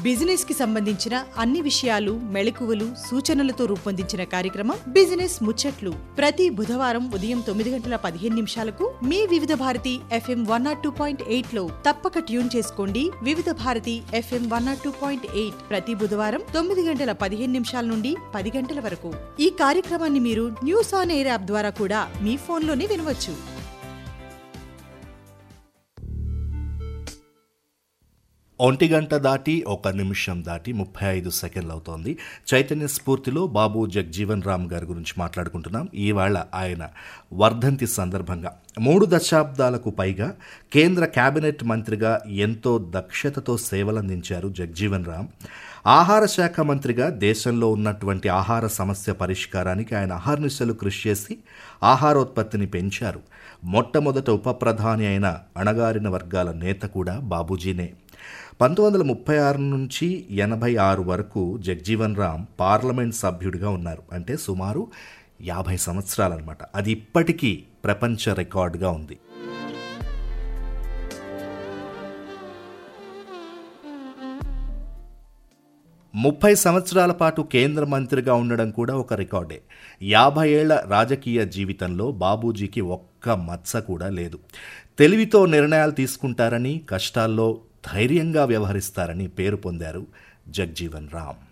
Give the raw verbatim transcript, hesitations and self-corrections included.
Business కి సంబంధించిన అన్ని విషయాలు, మెళకువలు, సూచనలతో రూపొందించిన కార్యక్రమం బిజినెస్ ముచ్చట్లు. ప్రతి బుధవారం ఉదయం తొమ్మిది గంటల పదిహేను నిమిషాలకు మీ వివిధ Bharati FM one not two point eight లో తప్పక ట్యూన్ చేసుకోండి. వివిధ Bharati FM one not two point eight ప్రతి బుధవారం తొమ్మిది గంటల పదిహేను నిమిషాల నుండి పది గంటల వరకు. ఈ కార్యక్రమాన్ని మీరు న్యూస్ ఆన్ ఎయిర్ యాప్ ద్వారా కూడా మీ ఫోన్లోనే వినవచ్చు. ఒంటి గంట దాటి ఒక నిమిషం దాటి ముప్పై ఐదు సెకండ్లు అవుతోంది. చైతన్య స్ఫూర్తిలో బాబు జగ్జీవన్ రామ్ గారి గురించి మాట్లాడుకుంటున్నాం. ఇవాళ ఆయన వర్ధంతి సందర్భంగా మూడు దశాబ్దాలకు పైగా కేంద్ర కేబినెట్ మంత్రిగా ఎంతో దక్షతతో సేవలందించారు జగ్జీవన్ రామ్. ఆహార శాఖ మంత్రిగా దేశంలో ఉన్నటువంటి ఆహార సమస్య పరిష్కారానికి ఆయన అహర్నిశలు కృషి చేసి ఆహారోత్పత్తిని పెంచారు. మొట్టమొదట ఉప ప్రధాని అయిన అణగారిన వర్గాల నేత కూడా బాబూజీనే. పంతొమ్మిది వందల ముప్పై ఆరు నుంచి ఎనభై ఆరు వరకు జగ్జీవన్ రామ్ పార్లమెంట్ సభ్యుడిగా ఉన్నారు. అంటే సుమారు యాభై సంవత్సరాలన్నమాట. అది ఇప్పటికీ ప్రపంచ రికార్డుగా ఉంది. ముప్పై సంవత్సరాల పాటు కేంద్ర మంత్రిగా ఉండడం కూడా ఒక రికార్డే. యాభై ఏళ్ల రాజకీయ జీవితంలో బాబూజీకి ఒక్క మచ్చ కూడా లేదు. తెలివితో నిర్ణయాలు తీసుకుంటారని, కష్టాల్లో ధైర్యంగా వ్యవహరిస్తారని పేరు పొందారు జగ్జీవన్ రామ్.